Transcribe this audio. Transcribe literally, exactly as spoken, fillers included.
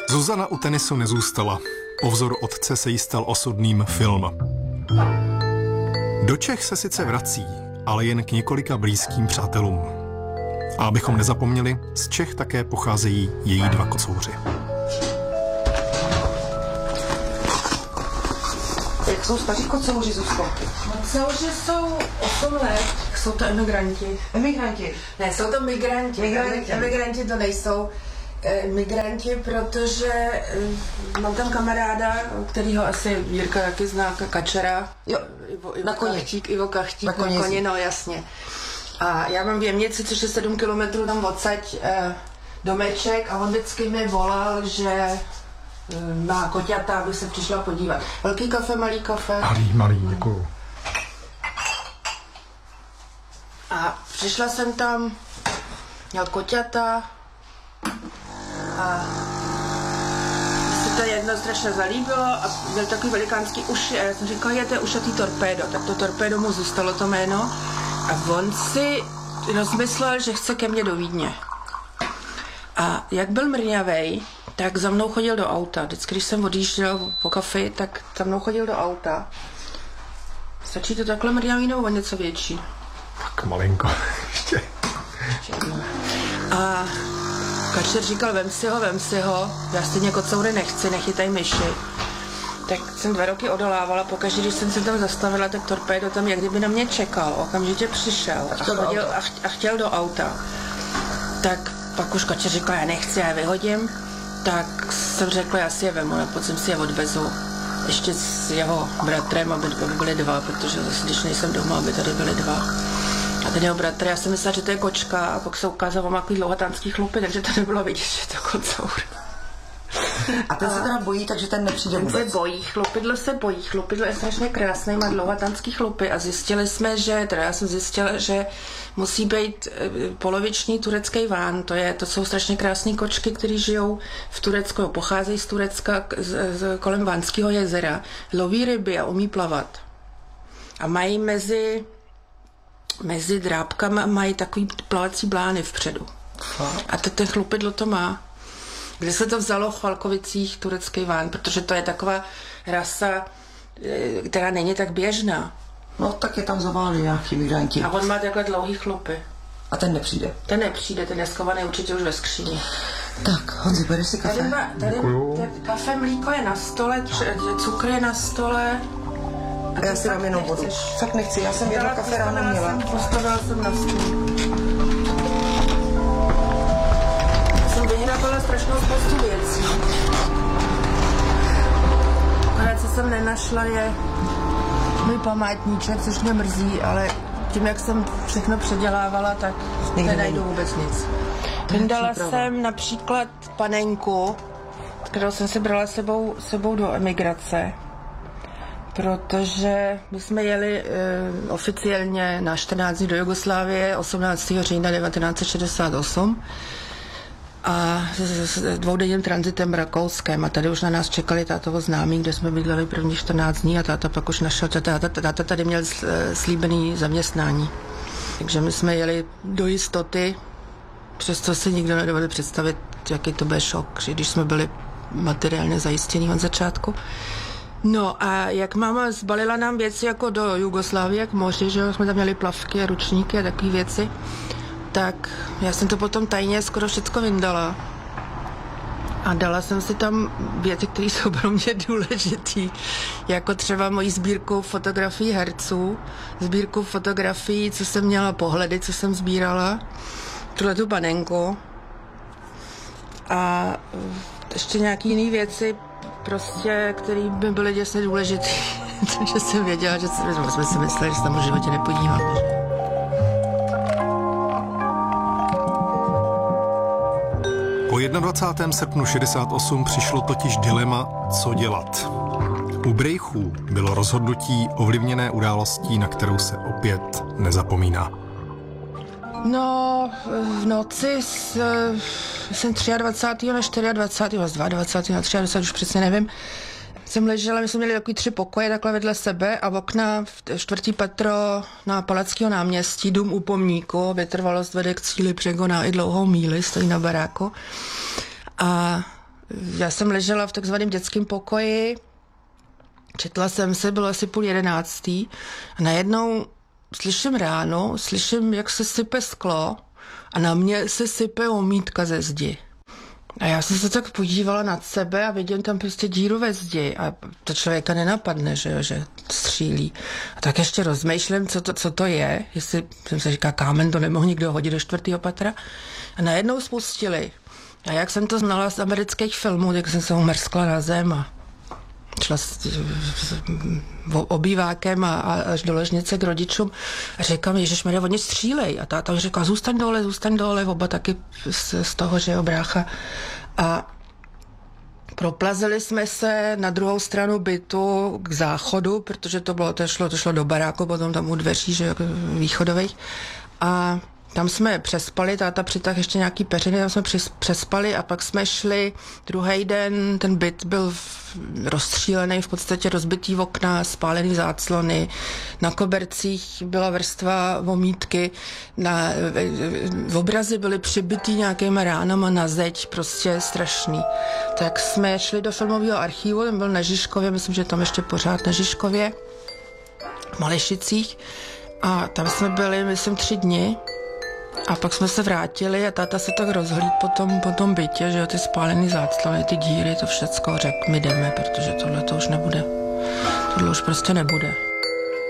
Zuzana u tenisu nezůstala. Po vzoru otce se jí stal osudným film. Do Čech se sice vrací, ale jen k několika blízkým přátelům. A abychom nezapomněli, z Čech také pocházejí její dva kocouři. Jak jsou staří kocouři, Zuzko? Kocouři jsou osm let. Jsou to emigranti. Emigranti? Ne, jsou to migranti. Migranti, emigranti to nejsou eh, migranti, protože eh, mám tam kamaráda, kterýho asi Jirka taky zná, Kačera. Jo, Ivo, Ivo na koni. Kachtík, Ivo Kachtík, na koni, na koni, no jasně. A já mám v Jemnici, což je sedm kilometrů tam odsaď eh, domeček a on vždycky mi volal, že eh, má koťata, aby se přišla podívat. Velký kafe, malý kafe. Malý, malý, děkuju. A přišla jsem tam, měl koťata a mně se to jedno strašně zalíbilo a měl takový velikánský uši a já jsem říkala, je to ušatý torpédo, tak to torpédo mu zůstalo to jméno a on si rozmyslel, že chce ke mně do Vídně. A jak byl mrňavej, tak za mnou chodil do auta. Vždycky, když jsem odjížděl po kafi, tak za mnou chodil do auta. Stačí to takhle mrňavý nebo něco větší? Tak malinko, ještě. A Kačer říkal, vem si ho, vem si ho, já stejně kocoury nechci, nechytaj myši. Tak jsem dva roky odolávala, pokaždé, když jsem se tam zastavila, tak torpédo tam jak kdyby na mě čekal, okamžitě přišel a, chodil, a, ch- a chtěl do auta. Tak pak už Kačer říkal, já nechci, já je vyhodím, tak jsem řekla, já si je vemu, na podzim si je odvezu. Ještě s jeho bratrem, aby byli dva, protože zase, když nejsem doma, aby tady byli dva. A ten jeho bratr, já jsem myslela, že to je kočka a pak se ukázalo, má takový dlouhatánský chlupy, takže to nebylo vidět, že je to kocour. A ten se teda bojí, takže ten nepřijde Ten vůbec. se bojí, chlupidlo se bojí, chlupidlo je strašně krásný, má dlouhatánský chlupy a zjistili jsme, že, teda já jsem zjistila, že musí být e, poloviční turecký ván, to, je, to jsou strašně krásné kočky, které žijou v Turecku, pocházejí z Turecka z, z, kolem Vánského jezera, loví ryby a umí plavat. A mají mezi, mezi drápkama mají takový plavací blány vpředu. A to ten chlupidlo to má. Kde se to vzalo v Chalkovicích, turecký ván, protože to je taková rasa, která není tak běžná. No tak je tam zaválí nějaký migranti. A on má takhle dlouhý chlupy. A ten nepřijde. Ten nepřijde, ten je schovaný určitě už ve skříni. Tak, Honzi, bereš si kafe? Tady, má, tady tady kafe, mlíko je na stole, tř- cukr je na stole. A já si dám jenom vodu. Fakt nechci, já jsem jedno kafe ráno měla. Jsem, postavila jsem na stůl. Jsem vyhrávala strašnou spoustu věcí. Akorát, co jsem nenašla, je můj památníček, což mě mrzí, ale tím, jak jsem všechno předělávala, tak nenajdu vůbec nic. Vyndala jsem například panenku, kterou jsem si brala sebou, sebou do emigrace, protože my jsme jeli e, oficiálně na čtrnáct dní do Jugoslávie osmnáctého října devatenáct set šedesát osm a s, s dvoudenním tranzitem Rakouskem a tady už na nás čekali tátovo známí, kde jsme bydleli první čtrnáct dní a táta pak už našel, táta, táta tady měl slíbený zaměstnání. Takže my jsme jeli do jistoty, přesto si nikdo nedovedl představit, jaký to byl šok, že když jsme byli materiálně zajistění od začátku. No a jak máma zbalila nám věci jako do Jugoslávie, k moři, že jsme tam měli plavky a ručníky a takové věci, tak já jsem to potom tajně skoro všecko vyndala. A dala jsem si tam věci, které jsou pro mě důležitý, jako třeba moji sbírku fotografií herců, sbírku fotografií, co jsem měla, pohledy, co jsem sbírala, tuhle tu panenku a ještě nějaký jiný věci, prostě, které by byly děsně důležité, takže jsem věděla, že jsme si mysleli, že se tam v životě nepodíváme. Po dvacátého prvního srpna šedesát osm přišlo totiž dilema, co dělat. U Brejchů bylo rozhodnutí ovlivněné událostí, na kterou se opět nezapomíná. No, v noci s, jsem dvacátého třetího na dvacátého čtvrtého, z dvacátého dvacátého na dvacátého třetího už přesně nevím, jsem ležela, my jsme měli takový tři pokoje takhle vedle sebe a okna v čtvrtý patro na Palackého náměstí, dům u pomníku, vytrvalost vede k cíli překoná i dlouhou míli, stojí na baráku. A já jsem ležela v takzvaném dětském pokoji, četla jsem se, bylo asi půl jedenáctý a najednou slyším ráno, slyším, jak se sype sklo a na mě se sype omítka ze zdi. A já jsem se tak podívala nad sebe a vidím tam prostě díru ve zdi a to člověka nenapadne, že jo, že střílí. A tak ještě rozmýšlím, co to, co to je, jestli jsem se říká, kámen to nemohl nikdo hodit do čtvrtého patra. A najednou spustili. A jak jsem to znala z amerických filmů, tak jsem se umrskla na zem a šla s, s, s obývákem a, a až do ložnice k rodičům a říkám, ježišmarja, oni střílej. A táta říká, zůstaň dole, zůstaň dole, oba taky z, z toho, že jo, brácha. A proplazili jsme se na druhou stranu bytu k záchodu, protože to bylo, to šlo, to šlo do baráku, potom tam u dveří, že jo, východových. A tam jsme přespali, táta přitáhl ještě nějaký peřiny, tam jsme přespali a pak jsme šli druhý den, ten byt byl rozstřílený, v podstatě rozbitý okna, spálený záclony, na kobercích byla vrstva omítky, na, v obrazy byly přibitý nějakýma ránama na zeď, prostě strašný. Tak jsme šli do filmového archivu, ten byl na Žižkově, myslím, že tam ještě pořád na Žižkově, v Malešicích a tam jsme byli, myslím, tři dny. A pak jsme se vrátili a táta se tak rozhlíd po tom, po tom bytě, že jo, ty spálený záclony, ty díry, to všecko, řekl, my jdeme, protože tohle to už nebude. Tohle už prostě nebude.